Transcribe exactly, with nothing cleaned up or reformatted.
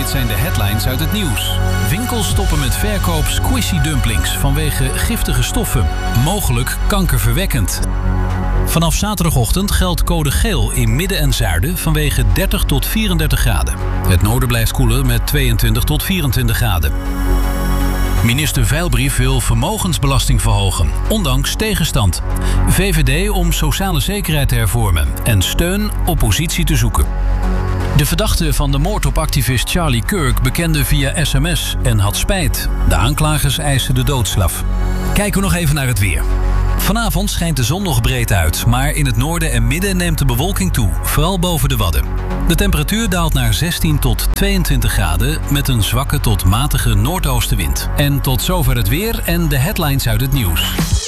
Dit zijn de headlines uit het nieuws. Winkels stoppen met verkoop squishy dumplings vanwege giftige stoffen. Mogelijk kankerverwekkend. Vanaf zaterdagochtend geldt code geel in midden en zuiden vanwege dertig tot vierendertig graden. Het noorden blijft koeler met tweeëntwintig tot vierentwintig graden. Minister Veilbrief wil vermogensbelasting verhogen, ondanks tegenstand. V V D om sociale zekerheid te hervormen en steun oppositie te zoeken. De verdachte van de moord op activist Charlie Kirk bekende via sms en had spijt. De aanklagers eisen de doodstraf. Kijken we nog even naar het weer. Vanavond schijnt de zon nog breed uit, maar in het noorden en midden neemt de bewolking toe, vooral boven de Wadden. De temperatuur daalt naar zestien tot tweeëntwintig graden met een zwakke tot matige noordoostenwind. En tot zover het weer en de headlines uit het nieuws.